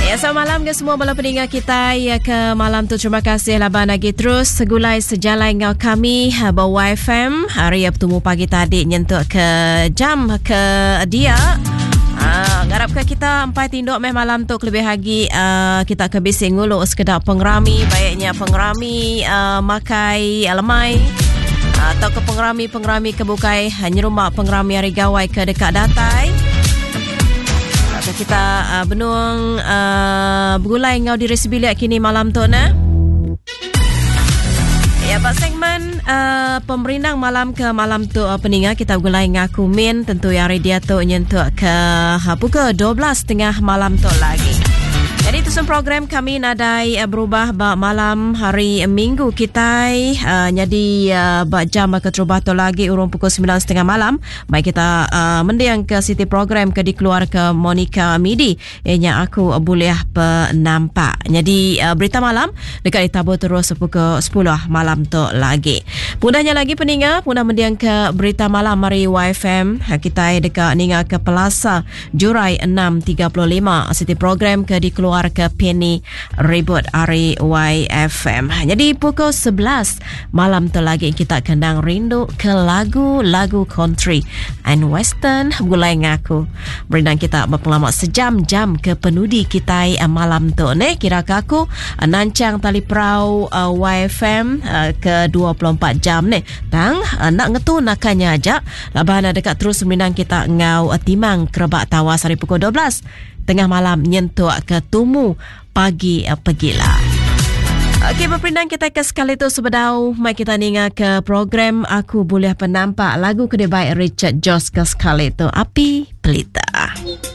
Ya, selamat malam ke semua bala pendengar kita. Ya, ke malam tu terima kasih laban lagi terus segulai sejalan dengan kami bawa YFM. Hari ya bertemu pagi tadi nyentuk ke jam ke dia. Ngarapkan kita empat tinduk meh malam tu lebih lagi kita ke bising nguluk sekedar pengerami, baiknya pengerami makai lemai atau ke pengerami kebukai nyerumah pengerami hari gawai ke dekat datai. Kita benung bergulai ngau diri sebilik kini malam tu na. Ya, pak segmen pemerintah malam ke malam tu peningat kita bergulai ngaku min tentu hari dia tu nyentuk ke pukul 12.30 malam tu lagi. Jadi itu program kami nadai berubah bak malam hari Minggu kita jadi bak jam ke terubah tu lagi urung pukul 9.30 malam. Baik kita mendiang ke city program ke dikeluar ke Monica Midi ianya aku boleh penampak. Jadi berita malam dekat ditabur terus pukul 10 malam tu lagi. Mudahnya lagi peningat mudah mendiang ke berita malam mari YFM kita dekat ninga ke Pelasa Jurai 6.35 city program ke dikeluar ke Penny Ribut YFM. Jadi pukul 11 malam tu lagi kita kendang rindu ke lagu-lagu country and western mulai ngaku. Berendang kita berpengalaman sejam-jam ke penudi kita malam tu ne kira aku nancang tali perau YFM ke 24 jam ne. Tang nak ngetu nakanya aja labana dekat terus menang kita ngau timang kerebak tawas hari pukul 12 tengah malam nyentuk ke tumu pagi pergilah. Okey, berpindah kita ke sekali tu sebedau mai kita ninga ke program Aku Boleh Penampak lagu kedai Richard Joss ke sekali tu Api Pelita.